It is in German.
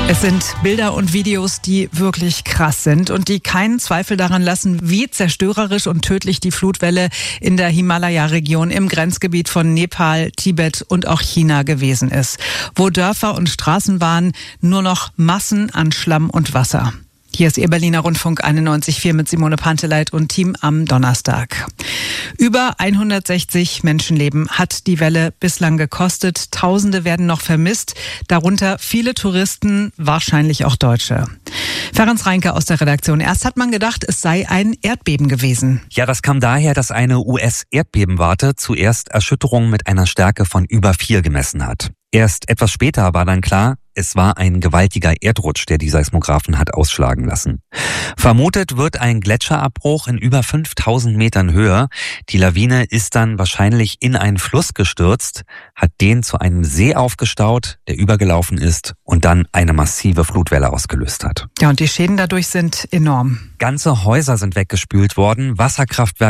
Es sind Bilder und Videos, die wirklich krass sind und die keinen Zweifel daran lassen, wie zerstörerisch und tödlich die Flutwelle in der Himalaya-Region im Grenzgebiet von Nepal, Tibet und auch China gewesen ist, wo Dörfer und Straßen waren, nur noch Massen an Schlamm und Wasser. Hier ist Ihr Berliner Rundfunk 91,4 mit Simone Panteleit und Team am Donnerstag. Über 160 Menschenleben hat die Welle bislang gekostet. Tausende werden noch vermisst, darunter viele Touristen, wahrscheinlich auch Deutsche. Ferenc Reinke aus der Redaktion. Erst hat man gedacht, es sei ein Erdbeben gewesen. Ja, das kam daher, dass eine US-Erdbebenwarte zuerst Erschütterungen mit einer Stärke von über 4 gemessen hat. Erst etwas später war dann klar, es war ein gewaltiger Erdrutsch, der die Seismographen hat ausschlagen lassen. Vermutet wird ein Gletscherabbruch in über 5000 Metern Höhe. Die Lawine ist dann wahrscheinlich in einen Fluss gestürzt, hat den zu einem See aufgestaut, der übergelaufen ist und dann eine massive Flutwelle ausgelöst hat. Ja, und die Schäden dadurch sind enorm. Ganze Häuser sind weggespült worden, Wasserkraftwerke